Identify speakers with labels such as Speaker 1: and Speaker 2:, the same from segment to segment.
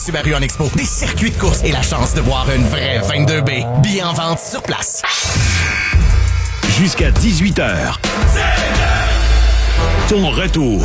Speaker 1: Subaru en Expo, des circuits de course et la chance de voir une vraie 22B. Billets en vente sur place.
Speaker 2: Jusqu'à 18h. Ton retour.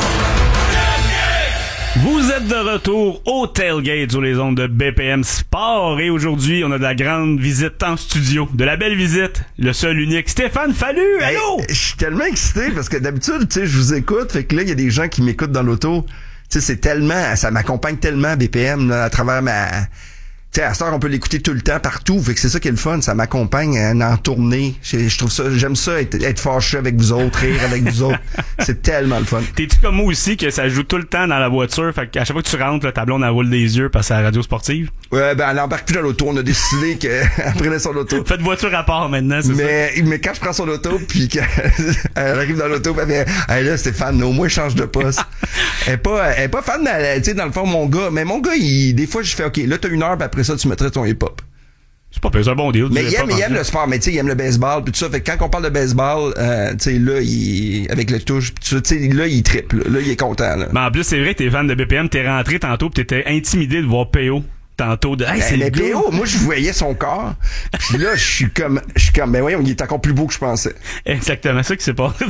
Speaker 3: Vous êtes de retour au Tailgate sur les ondes de BPM Sport et aujourd'hui, on a de la grande visite en studio. De la belle visite, le seul unique Stéphane Fallu. Allô?
Speaker 4: Je suis tellement excité parce que d'habitude, tu sais, je vous écoute, fait que là, il y a des gens qui m'écoutent dans l'auto. Tu sais, c'est tellement, ça m'accompagne tellement BPM là, à travers ma... Tu sais, à cette heure, on peut l'écouter tout le temps, partout. Fait que c'est ça qui est le fun. Ça m'accompagne en tournée. Je trouve ça, j'aime ça, être fâché avec vous autres, rire avec vous autres. C'est tellement le fun.
Speaker 3: T'es-tu comme moi aussi que ça joue tout le temps dans la voiture? Fait qu'à chaque fois que tu rentres, là, ta blonde, elle roule des yeux parce que c'est la radio sportive?
Speaker 4: Ouais, ben, elle embarque plus dans l'auto. On a décidé qu'elle prenait son auto.
Speaker 3: Faites voiture à part maintenant, c'est ça?
Speaker 4: Mais quand je prends son auto, puis qu'elle arrive dans l'auto, ben, hey, là, Stéphane, au moins, change de poste. Elle est pas fan, tu sais, dans le fond, mon gars. Mais mon gars, des fois, je fais, OK, là, t'as 1 heure, puis après ça, tu mettrais ton hip-hop.
Speaker 3: C'est pas c'est un bon deal.
Speaker 4: Mais il aime le sport, mais tu sais, il aime le baseball, puis tout ça. Fait que quand on parle de baseball, tu sais, là, avec le touche, pis tout ça, tu sais, là, il triple. Là, il est content, là.
Speaker 3: Mais en plus, c'est vrai que t'es fan de BPM, t'es rentré tantôt pis t'étais intimidé de voir PO. Tantôt de hey, c'est
Speaker 4: mais
Speaker 3: le gars.
Speaker 4: PO, moi je voyais son corps. Puis là, je suis comme ben voyons, il est encore plus beau que je pensais.
Speaker 3: Exactement ça qui s'est passé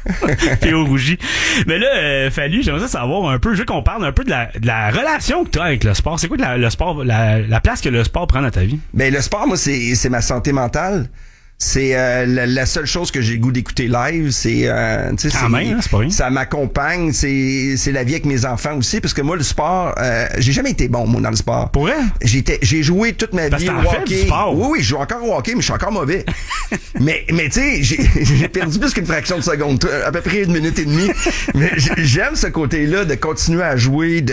Speaker 3: PO rougi. Mais là, Fallu, j'aimerais savoir un peu, je veux qu'on parle un peu de la relation que tu as avec le sport. C'est quoi le sport, la place que le sport prend dans ta vie?
Speaker 4: Ben le sport, moi, c'est ma santé mentale. C'est la seule chose que j'ai le goût d'écouter live, c'est tu sais,
Speaker 3: c'est pas rien.
Speaker 4: Ça m'accompagne, c'est la vie avec mes enfants aussi, parce que moi le sport, j'ai jamais été bon moi dans le sport.
Speaker 3: Pour vrai?
Speaker 4: J'ai joué toute ma vie au hockey. Oui, je joue encore au hockey, mais je suis encore mauvais. mais tu sais, j'ai perdu plus qu'une fraction de seconde, à peu près 1 minute et demie. Mais j'aime ce côté-là de continuer à jouer,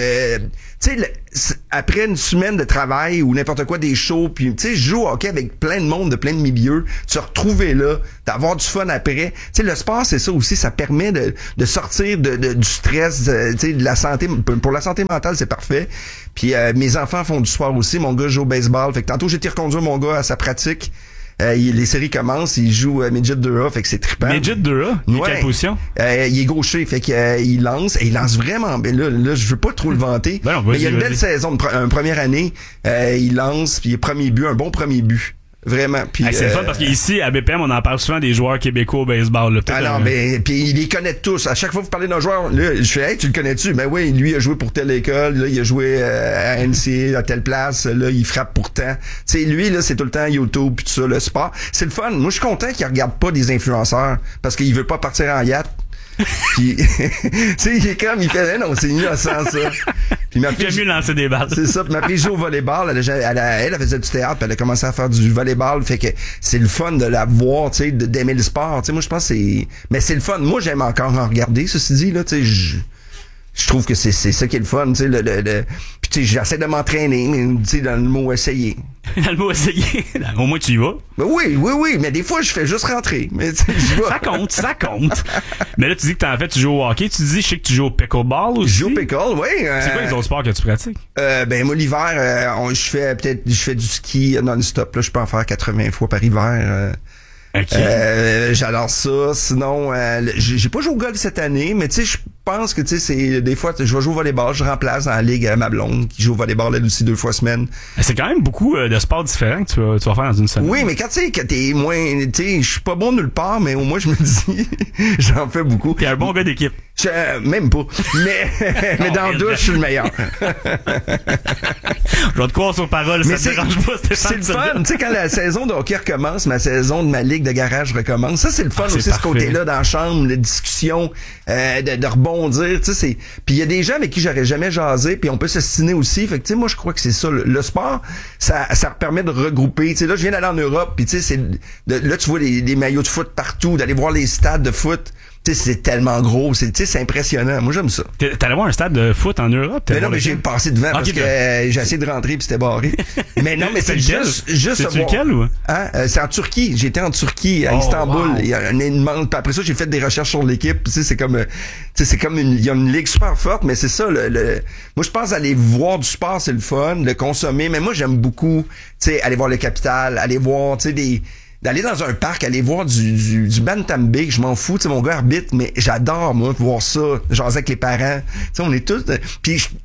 Speaker 4: tu sais, après une semaine de travail ou n'importe quoi, des shows, puis tu sais, je joue au hockey avec plein de monde de plein de milieux, se retrouver là, d'avoir du fun après. Tu sais, le sport, c'est ça aussi, ça permet de sortir du stress, tu sais, de la santé. Pour la santé mentale, c'est parfait. Puis mes enfants font du sport aussi. Mon gars joue au baseball. Fait que tantôt, j'ai été reconduire mon gars à sa pratique. Les séries commencent, il joue Midget 2A, fait que c'est trippant.
Speaker 3: Midget 2A? Il est quelle position?
Speaker 4: Il est gaucher, fait qu'il lance, et il lance vraiment bien. Là, je veux pas trop le vanter.
Speaker 3: Ben non,
Speaker 4: mais il y a une belle saison, une première année. Il lance, puis premier but, un bon premier but. Vraiment. Puis,
Speaker 3: c'est le fun parce qu'ici, à BPM, on en parle souvent des joueurs québécois au baseball. Là.
Speaker 4: Ah non, ben, puis il les connaît tous. À chaque fois que vous parlez d'un joueur, là, je fais, hey, tu le connais-tu? Ben oui, lui, il a joué pour telle école, là, il a joué à NCA, à telle place, là, il frappe pourtant. Tu sais, lui, là, c'est tout le temps YouTube pis tout ça, le sport. C'est le fun. Moi, je suis content qu'il regarde pas des influenceurs parce qu'il veut pas partir en yacht. Puis, tu sais, il est comme, il fait, non, c'est innocent, ça. Puis ma fille,
Speaker 3: j'aime mieux lancer des balles.
Speaker 4: C'est ça. Puis ma fille joue au volleyball. Elle faisait du théâtre, puis elle a commencé à faire du volleyball. Fait que c'est le fun de la voir, tu sais, d'aimer le sport. Tu sais, moi, je pense que mais c'est le fun. Moi, j'aime encore en regarder, ceci dit, là, tu sais, je trouve que c'est ça qui est le fun, tu sais, puis tu sais, j'essaie de m'entraîner, mais tu sais, dans le mot essayer.
Speaker 3: Dans le mot essayer? Au moins, tu y vas?
Speaker 4: Ben oui, mais des fois, je fais juste rentrer, mais tu sais, j'y vais.
Speaker 3: Ça compte. Mais là, tu dis que tu joues au hockey, tu dis, je sais que tu joues au pickleball aussi.
Speaker 4: Je joue au pickle, oui.
Speaker 3: C'est quoi les autres sports que tu pratiques?
Speaker 4: Ben, moi, l'hiver, je fais du ski non-stop, là, je peux en faire 80 fois par hiver,
Speaker 3: Okay.
Speaker 4: J'adore ça. Sinon, j'ai pas joué au golf cette année, mais tu sais, je pense que tu sais, c'est des fois, je vais jouer au volleyball, je remplace dans la ligue à ma blonde qui joue au volleyball elle aussi 2 fois semaine.
Speaker 3: C'est quand même beaucoup de sports différents que tu vas faire dans une semaine.
Speaker 4: Oui, mais quand tu sais que t'es moins, tu sais, je suis pas bon nulle part, mais au moins je me dis, j'en fais beaucoup.
Speaker 3: T'es un bon gars d'équipe.
Speaker 4: Même pas. Mais dans la douche, je suis le meilleur.
Speaker 3: Je vais te croire sur parole, ça te dérange pas,
Speaker 4: c'est le fun. Tu sais, quand la saison de hockey recommence, ma saison de ma ligue de garage recommence, ça, c'est le fun aussi,
Speaker 3: parfait.
Speaker 4: Ce côté-là, dans la chambre, de discussion, de rebondir, tu sais, puis il y a des gens avec qui j'aurais jamais jasé, puis on peut s'estiner aussi. Fait que, tu sais, moi, je crois que c'est ça. Le sport, ça permet de regrouper. Tu sais, là, je viens d'aller en Europe, puis tu sais, là, tu vois des maillots de foot partout, d'aller voir les stades de foot. Tu sais, c'est tellement gros, c'est impressionnant. Moi, j'aime ça.
Speaker 3: T'allais voir un stade de foot en Europe?
Speaker 4: Mais non, mais j'ai passé devant parce que j'ai essayé de rentrer puis c'était barré. Mais non, mais c'est juste
Speaker 3: c'est lequel ou?
Speaker 4: Hein? C'est en Turquie. J'étais en Turquie, à Istanbul. Wow. Il y a une immense. Après ça, j'ai fait des recherches sur l'équipe. Tu sais, c'est comme il y a une ligue super forte, mais c'est ça. Moi, je pense aller voir du sport, c'est le fun, le consommer. Mais moi, j'aime beaucoup, tu sais, aller voir le Capitale, aller voir, tu sais, d'aller dans un parc, aller voir du Bantam Big, je m'en fous, tu sais, mon gars arbitre, mais j'adore, moi, voir ça, jaser avec les parents. Tu sais, on est tous... Puis je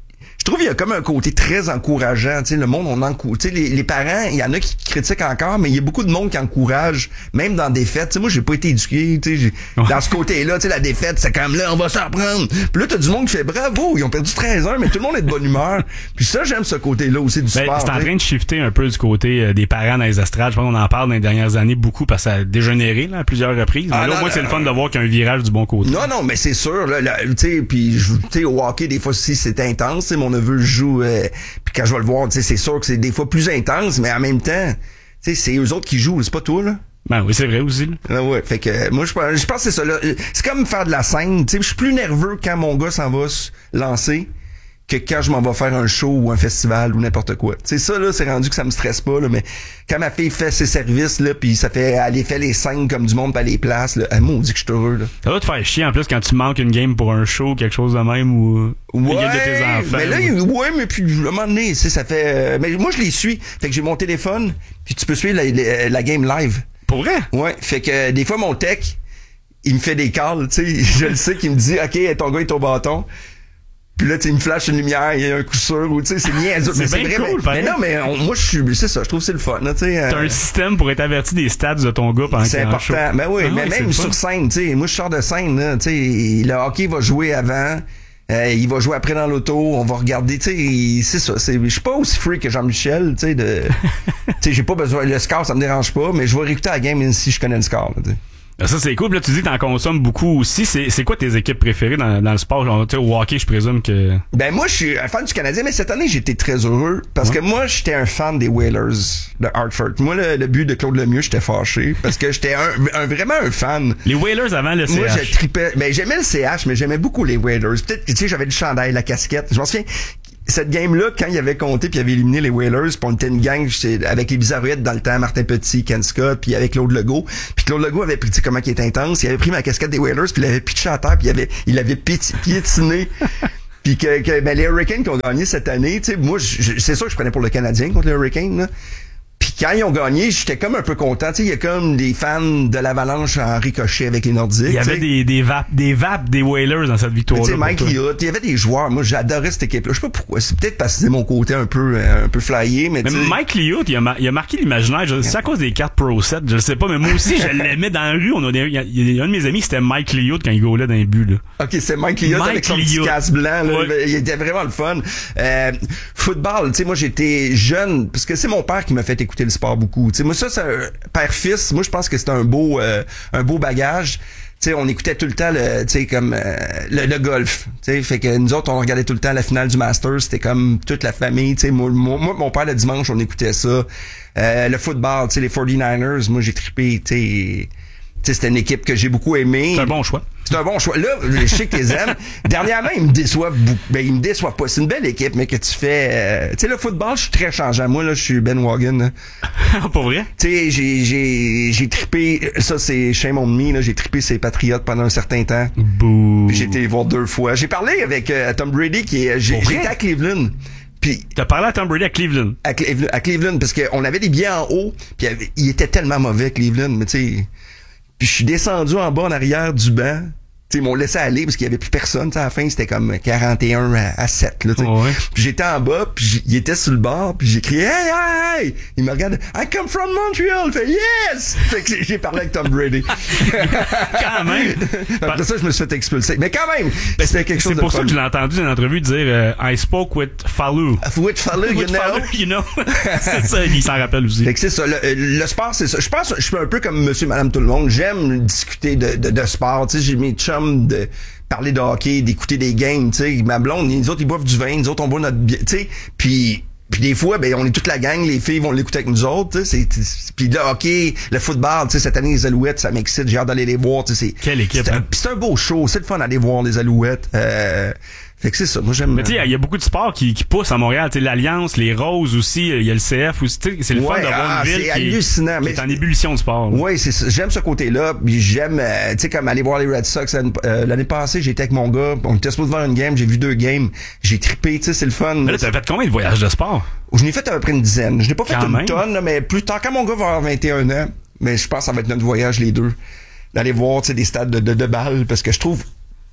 Speaker 4: je trouve qu'il y a comme un côté très encourageant. Tu sais, le monde, on encourage. Tu sais, les parents, il y en a qui critiquent encore, mais il y a beaucoup de monde qui encourage, même dans des fêtes. Tu sais, moi, j'ai pas été éduqué. Tu sais, dans ce côté-là, tu sais, la défaite, c'est comme là, on va s'en prendre. Puis là, t'as du monde qui fait bravo, ils ont perdu 13-1, mais tout le monde est de bonne humeur. Puis ça, j'aime ce côté-là aussi du sport.
Speaker 3: C'est en train de shifter un peu du côté des parents dans les estrades. Je pense qu'on en parle dans les dernières années beaucoup parce que ça a dégénéré là, à plusieurs reprises. Mais là, moi, c'est le fun de voir qu'il y a un virage du bon côté.
Speaker 4: Non, mais c'est sûr. Tu sais, puis au hockey, des fois aussi, c'est intense. Mon neveu joue, puis quand je vais le voir, tu sais, c'est sûr que c'est des fois plus intense, mais en même temps, tu sais, c'est eux autres qui jouent, c'est pas toi, là.
Speaker 3: Ben oui, c'est vrai aussi.
Speaker 4: Ah ouais, fait que moi je pense que c'est ça là. C'est comme faire de la scène, tu sais, je suis plus nerveux quand mon gars s'en va se lancer que quand je m'en vais faire un show ou un festival ou n'importe quoi. Tu sais, ça là, c'est rendu que ça me stresse pas là, mais quand ma fille fait ses services là, puis ça fait elle fait les scènes comme du monde pas les places là, moi on dit que je suis heureux là.
Speaker 3: Ça va te faire chier en plus quand tu manques une game pour un show, quelque chose de même ou une game de tes enfants.
Speaker 4: Mais là mais puis à un moment donné, tu sais, ça fait mais moi je les suis. Fait que j'ai mon téléphone, puis tu peux suivre la game live.
Speaker 3: Pour vrai?
Speaker 4: Ouais, fait que des fois mon tech, il me fait des calls, tu sais, je le sais qu'il me dit OK, ton gars est au bâton. Puis là, tu sais, il me flash une lumière, il y a un coup sûr, ou tu sais, c'est niaiseux.
Speaker 3: C'est bien cool,
Speaker 4: mais non, mais moi, c'est ça, je trouve que c'est le fun, tu sais.
Speaker 3: T'as un système pour être averti des stats de ton gars pendant qu'il est en show.
Speaker 4: C'est important. Ben oui, mais même sur scène, tu sais, moi, je sors de scène, là, tu sais, le hockey va jouer avant, il va jouer après dans l'auto, on va regarder, tu sais, c'est ça, je suis pas aussi free que Jean-Michel, tu sais, tu sais, j'ai pas besoin, le score, ça me dérange pas, mais je vais réécouter la game même si je connais le score, là, tu sais.
Speaker 3: Ça, c'est cool. Puis là, tu dis que t'en consommes beaucoup aussi. C'est quoi tes équipes préférées dans le sport? Genre, tu sais, au hockey, je présume que...
Speaker 4: Ben, moi, je suis un fan du Canadien, mais cette année, j'étais très heureux parce que moi, j'étais un fan des Whalers de Hartford. Moi, le but de Claude Lemieux, j'étais fâché parce que j'étais vraiment un fan.
Speaker 3: Les Whalers avant le CH.
Speaker 4: Moi, je tripais. Ben, j'aimais le CH, mais j'aimais beaucoup les Whalers. Peut-être que, tu sais, j'avais le chandail, la casquette. Je m'en souviens... Cette game-là, quand il avait compté puis il avait éliminé les Whalers, puis on était une gang avec les Bizarroïdes dans le temps, Martin Petit, Ken Scott, puis avec Claude Legault. Puis Claude Legault avait pris, tu sais comment il était intense, il avait pris ma casquette des Whalers, puis il avait pitché à terre, puis il avait piétiné. Puis ben, les Hurricanes qui ont gagné cette année, tu sais, moi, c'est sûr que je prenais pour le Canadien contre les Hurricanes, là. Puis quand ils ont gagné, j'étais comme un peu content. Tu sais, il y a comme des fans de l'Avalanche en ricochet avec les Nordiques.
Speaker 3: Il y avait des vapes des Whalers dans cette victoire-là.
Speaker 4: Tu sais, Mike Liot, il y avait des joueurs. Moi, j'adorais cette équipe-là. Je sais pas pourquoi. C'est peut-être parce que c'est mon côté un peu flyé, mais
Speaker 3: Mike Liot, il a marqué l'imaginaire. C'est à cause des cartes Pro 7, je sais pas, mais moi aussi, je l'aimais dans la rue. Il y a un de mes amis, c'était Mike Liot quand il gaulait dans les buts, là.
Speaker 4: OK, c'est Mike Liot avec son petit casque blanc, là. Ouais. Il était vraiment le fun. Football, tu sais, moi, j'étais jeune, parce que c'est mon père qui m'a fait écouter le sport beaucoup. Tu sais, moi, ça, c'est un père-fils. Moi, je pense que c'est un beau bagage. Tu sais, on écoutait tout le temps le golf. Tu sais, fait que nous autres, on regardait tout le temps la finale du Masters. C'était comme toute la famille. Tu sais, moi, mon père, le dimanche, on écoutait ça. Le football, tu sais, les 49ers, moi, j'ai trippé, tu sais, c'était une équipe que j'ai beaucoup aimée.
Speaker 3: C'est un bon choix.
Speaker 4: C'est un bon choix. Là, je sais que tu les aimes. Dernièrement, ils me déçoivent beaucoup. Ben, ils me déçoivent pas. C'est une belle équipe, mais que tu fais... tu sais, le football, je suis très changeant. Moi, là, je suis Ben Wagon.
Speaker 3: Pour vrai?
Speaker 4: Tu sais, j'ai trippé... Ça, c'est shame on me, là. J'ai trippé ces Patriotes pendant un certain temps.
Speaker 3: Bouh.
Speaker 4: Puis j'ai été les voir 2 fois. J'ai parlé avec Tom Brady, j'étais à Cleveland. Puis
Speaker 3: t'as parlé à Tom Brady à Cleveland? À
Speaker 4: Cleveland, parce qu'on avait des billets en haut, puis il était tellement mauvais, Cleveland, mais tu sais... Puis je suis descendu en bas en arrière du banc. Tu sais, ils m'ont laissé aller parce qu'il y avait plus personne. T'sais, à la fin, c'était comme 41 à 7. Là,
Speaker 3: ouais.
Speaker 4: Puis j'étais en bas, puis il était sur le bord, puis j'ai crié « Hey, hey! » Il me regarde « I come from Montreal! » Il fait « Yes! » Fait que j'ai parlé avec Tom Brady.
Speaker 3: Quand même!
Speaker 4: Après ça, je me suis fait expulser. Mais quand même, c'était quelque chose de
Speaker 3: C'est pour ça que je l'ai entendu dans une entrevue dire I spoke with Fallou.
Speaker 4: With Fallou,
Speaker 3: you know. C'est ça, il s'en rappelle aussi.
Speaker 4: Fait que c'est ça. Le sport, c'est ça. Je pense que je suis un peu comme monsieur, madame, tout le monde. J'aime discuter de sport. Tu sais, j'ai mes chums de parler de hockey, d'écouter des games, tu sais. Ma blonde, les autres, ils boivent du vin, nous autres, on boit notre bière, tu sais. Puis des fois, ben, on est toute la gang, les filles vont l'écouter avec nous autres, tu sais. Puis le hockey, le football, tu sais, cette année, les Alouettes, ça m'excite, j'ai hâte d'aller les voir, tu sais.
Speaker 3: Quelle équipe, hein?
Speaker 4: C'est un beau show, c'est le fun d'aller voir les Alouettes. Fait que c'est ça, moi j'aime.
Speaker 3: Mais tu sais, il y a beaucoup de sports qui poussent à Montréal, tu sais, l'Alliance, les Roses aussi, il y a le CF aussi, tu sais, c'est le fun d'avoir une ville qui est en ébullition de sport.
Speaker 4: Oui, c'est ça. J'aime ce côté-là, puis j'aime, tu sais, comme aller voir les Red Sox. L'année passée, j'étais avec mon gars, on était supposé voir une game, j'ai vu 2 games, j'ai trippé, tu sais, c'est le fun.
Speaker 3: Mais là, t'as fait combien de voyages de sport?
Speaker 4: Je n'ai fait à peu près une dizaine. Je n'ai pas fait une tonne, mais plus tard, quand mon gars va avoir 21 ans, mais je pense que ça va être notre voyage les deux, d'aller voir, tu sais, des stades de balles, parce que je trouve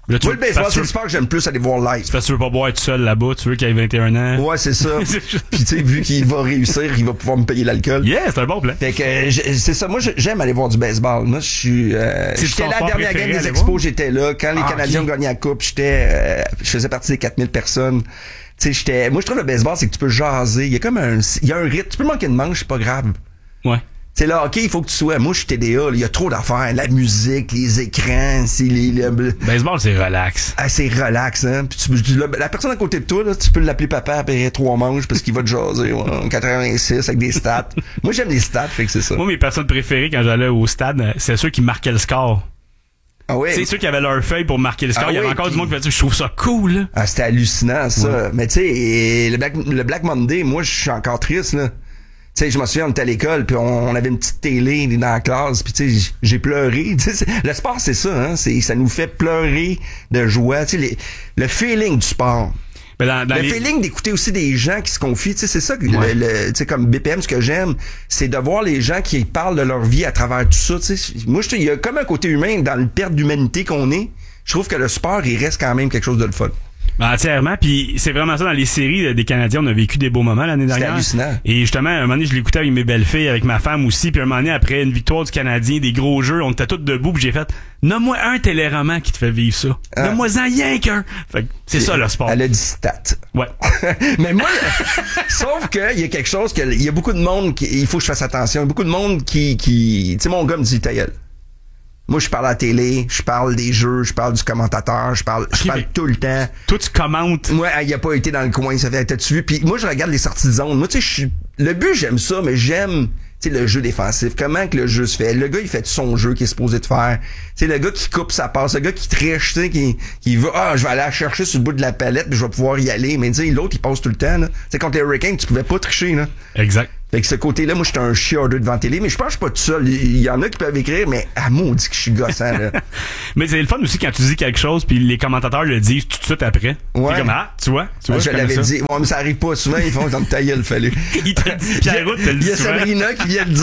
Speaker 4: Moi, le baseball, c'est le sport que j'aime plus aller voir live.
Speaker 3: C'est parce que tu veux pas boire tout seul là-bas, tu veux qu'il ait 21 ans.
Speaker 4: Ouais, c'est ça. Puis tu sais, vu qu'il va réussir, il va pouvoir me payer l'alcool.
Speaker 3: Yeah, c'est un bon plan.
Speaker 4: Fait que c'est ça. Moi, j'aime aller voir du baseball. Moi, j'étais là à la dernière game des Expos, j'étais là. Quand les Canadiens ont gagné la coupe, je faisais partie des 4000 personnes. Tu sais, moi, je trouve le baseball, c'est que tu peux jaser. Il y a un rythme. Tu peux manquer de manche, c'est pas grave.
Speaker 3: Ouais.
Speaker 4: C'est là, OK, il faut que tu sois. Moi, je suis TDA, il y a trop d'affaires. La musique, les écrans,
Speaker 3: baseball, c'est relax.
Speaker 4: Ah, c'est relax, hein. Puis la personne à côté de toi, là, tu peux l'appeler papa après 3 manches parce qu'il va te jaser, en 86 avec des stats. Moi, j'aime les stats, fait que c'est ça.
Speaker 3: Moi, mes personnes préférées quand j'allais au stade, c'est ceux qui marquaient le score.
Speaker 4: Ah oui.
Speaker 3: C'est ceux qui avaient leur feuille pour marquer le score. Il y avait encore du monde qui faisait, je trouve ça cool, là.
Speaker 4: Ah, c'était hallucinant, ça. Ouais. Mais tu sais, le Black Monday, moi, je suis encore triste, là. Tu sais, je me souviens, on était à l'école, puis on avait une petite télé dans la classe, puis tu sais, j'ai pleuré. Le sport, c'est ça, hein. Ça nous fait pleurer de joie. Tu sais, le feeling du sport. Le feeling d'écouter aussi des gens qui se confient, tu sais, c'est ça que tu sais, comme BPM, ce que j'aime, c'est de voir les gens qui parlent de leur vie à travers tout ça, tu sais. Moi, il y a comme un côté humain dans le perte d'humanité qu'on est. Je trouve que le sport, il reste quand même quelque chose de le fun.
Speaker 3: Entièrement, puis c'est vraiment ça dans les séries des Canadiens, on a vécu des beaux moments l'année dernière.
Speaker 4: C'était hallucinant.
Speaker 3: Et justement, un moment donné, je l'écoutais avec mes belles-filles, avec ma femme aussi, puis un moment donné, après une victoire du Canadien, des gros jeux, on était tous debout, puis j'ai fait « Nomme-moi un téléroman qui te fait vivre ça. Nomme-moi-en rien qu'un. » Fait que c'est ça le sport.
Speaker 4: Elle a dit stat.
Speaker 3: Ouais.
Speaker 4: Mais moi, sauf que il y a quelque chose il y a beaucoup de monde il faut que je fasse attention. Il y a beaucoup de monde qui tu sais, mon gars me dit ta gueule. Moi, je parle à la télé, je parle des jeux, je parle du commentateur, je parle tout le temps.
Speaker 3: Toi, tu commentes.
Speaker 4: Moi, il a pas été dans le coin, ça fait, t'as-tu vu? Puis moi, je regarde les sorties de zone. Moi, tu sais, le but, j'aime ça, mais j'aime, tu sais, le jeu défensif. Comment que le jeu se fait? Le gars, il fait son jeu qu'il est supposé de faire. Tu sais, le gars qui coupe sa passe, le gars qui triche, tu sais, qui va, je vais aller la chercher sur le bout de la palette, puis je vais pouvoir y aller. Mais tu sais, l'autre, il passe tout le temps, là. Tu sais, contre les Hurricanes, tu pouvais pas tricher, là.
Speaker 3: Exact.
Speaker 4: Fait que ce côté-là, moi, j'étais un chiardeux devant la télé, mais je pense que je suis pas tout seul. Il y en a qui peuvent écrire, mais maudit que je suis gossant, là.
Speaker 3: Mais c'est le fun aussi quand tu dis quelque chose, puis les commentateurs le disent tout de suite après.
Speaker 4: Ouais.
Speaker 3: Comme, tu vois,
Speaker 4: je l'avais dit. Ouais, mais ça arrive pas souvent, ils font dans ta gueule, fallu.
Speaker 3: Il te dit, Pierre-Route te le dit.
Speaker 4: Il y a Sabrina qui vient de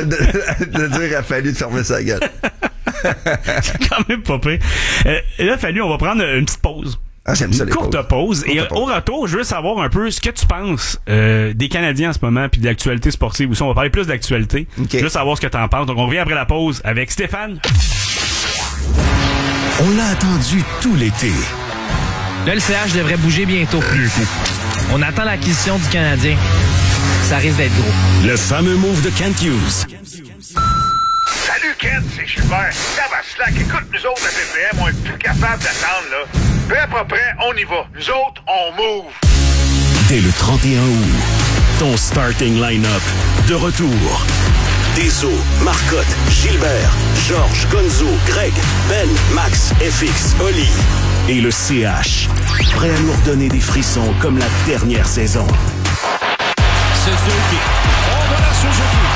Speaker 4: dire, a fallu de fermer sa gueule.
Speaker 3: C'est quand même pas pire. Là, fallu, on va prendre une petite pause.
Speaker 4: Ah, j'aime ça,
Speaker 3: une courte pause. Et au retour, je veux savoir un peu ce que tu penses des Canadiens en ce moment, puis de l'actualité sportive aussi. On va parler plus d'actualité.
Speaker 4: Okay.
Speaker 3: Je veux savoir ce que tu en penses. Donc, on revient après la pause avec Stéphane.
Speaker 2: On l'a attendu tout l'été.
Speaker 5: Là, le CH devrait bouger bientôt. On attend l'acquisition du Canadien. Ça risque d'être gros.
Speaker 2: Le fameux move de Kent Hughes.
Speaker 6: Salut Ken, c'est Gilbert. Ça va slack. Écoute, nous autres, la BPM, on est plus capable d'attendre, là. Peu à peu près, on y va. Nous autres, on move.
Speaker 2: Dès le 31 août, ton starting line-up de retour. Deso, Marcotte, Gilbert, Georges, Gonzo, Greg, Ben, Max, FX, Oli. Et le CH, prêt à nous redonner des frissons comme la dernière saison.
Speaker 7: Suzuki. On va la Suzuki.